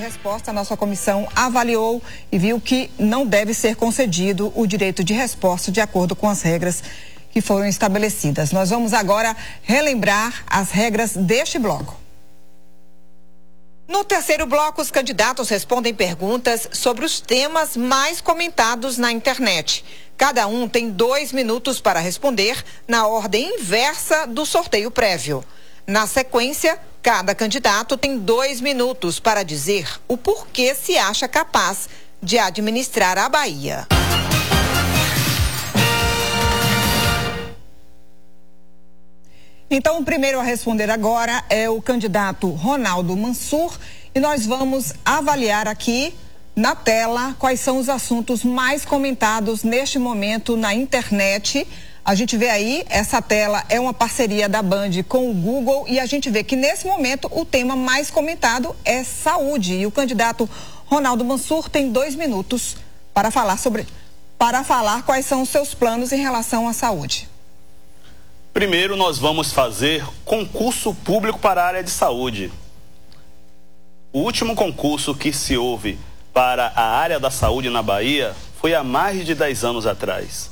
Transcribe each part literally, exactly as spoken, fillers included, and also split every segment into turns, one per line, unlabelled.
resposta, a nossa comissão avaliou e viu que não deve ser concedido o direito de resposta de acordo com as regras que foram estabelecidas. Nós vamos agora relembrar as regras deste bloco. No terceiro bloco, os candidatos respondem perguntas sobre os temas mais comentados na internet. Cada um tem dois minutos para responder na ordem inversa do sorteio prévio. Na sequência, cada candidato tem dois minutos para dizer o porquê se acha capaz de administrar a Bahia. Então, o primeiro a responder agora é o candidato Ronaldo Mansur e nós vamos avaliar aqui na tela quais são os assuntos mais comentados neste momento na internet. A gente vê aí, essa tela é uma parceria da Band com o Google e a gente vê que nesse momento o tema mais comentado é saúde. E o candidato Ronaldo Mansur tem dois minutos para falar sobre, para falar quais são os seus planos em relação à saúde.
Primeiro, nós vamos fazer concurso público para a área de saúde. O último concurso que se houve para a área da saúde na Bahia foi há mais de dez anos atrás.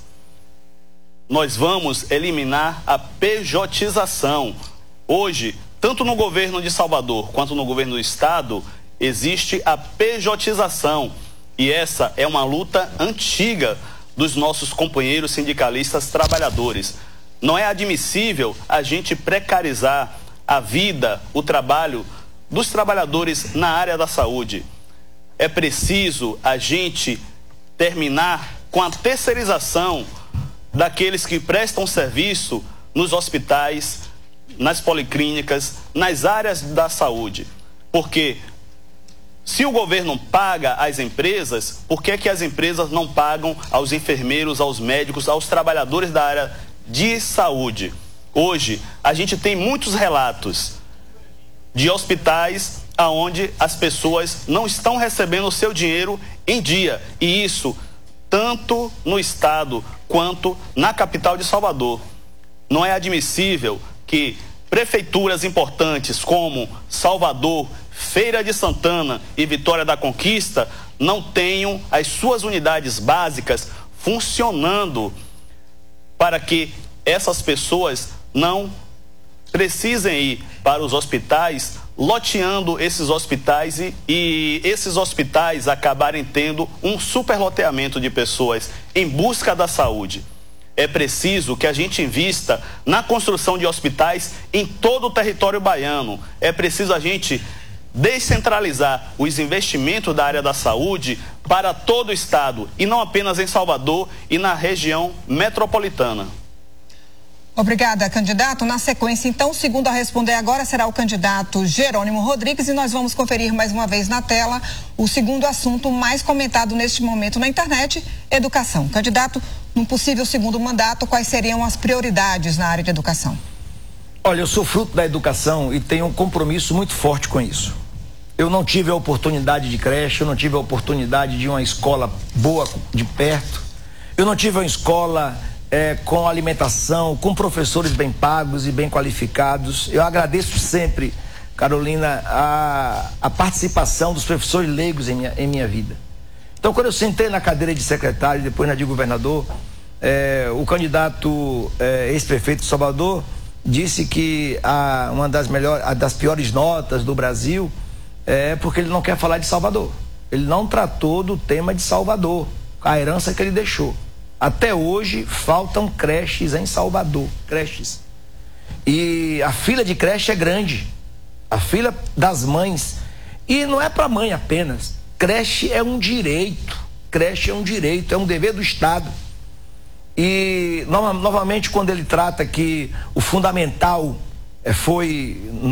Nós vamos eliminar a pejotização. Hoje, tanto no governo de Salvador quanto no governo do estado, existe a pejotização. E essa é uma luta antiga dos nossos companheiros sindicalistas trabalhadores. Não é admissível a gente precarizar a vida, o trabalho dos trabalhadores na área da saúde. É preciso a gente terminar com a terceirização daqueles que prestam serviço nos hospitais, nas policlínicas, nas áreas da saúde. Porque se o governo paga às empresas, por que que as empresas não pagam aos enfermeiros, aos médicos, aos trabalhadores da área de saúde? Hoje, a gente tem muitos relatos de hospitais onde as pessoas não estão recebendo o seu dinheiro em dia. E isso tanto no estado quanto na capital de Salvador. Não é admissível que prefeituras importantes como Salvador, Feira de Santana e Vitória da Conquista não tenham as suas unidades básicas funcionando para que essas pessoas não precisem ir para os hospitais, loteando esses hospitais e, e esses hospitais acabarem tendo um superloteamento de pessoas em busca da saúde. É preciso que a gente invista na construção de hospitais em todo o território baiano. É preciso a gente descentralizar os investimentos da área da saúde para todo o estado e não apenas em Salvador e na região metropolitana.
Obrigada, candidato. Na sequência, então, o segundo a responder agora será o candidato Jerônimo Rodrigues e nós vamos conferir mais uma vez na tela o segundo assunto mais comentado neste momento na internet, educação. Candidato, num possível segundo mandato, quais seriam as prioridades na área de educação?
Olha, eu sou fruto da educação e tenho um compromisso muito forte com isso. Eu não tive a oportunidade de creche, eu não tive a oportunidade de uma escola boa de perto, eu não tive uma escola É, com alimentação, com professores bem pagos e bem qualificados. Eu agradeço sempre, Carolina, a, a participação dos professores leigos em minha, em minha vida. Então, quando eu sentei na cadeira de secretário, depois na de governador, é, o candidato é, ex-prefeito de Salvador disse que a, uma das, melhores, a das piores notas do Brasil é porque ele não quer falar de Salvador. Ele não tratou do tema de Salvador, a herança que ele deixou. Até hoje faltam creches em Salvador, creches. E a fila de creche é grande, a fila das mães. E não é para mãe apenas, creche é um direito, creche é um direito, é um dever do Estado. E novamente quando ele trata que o fundamental foi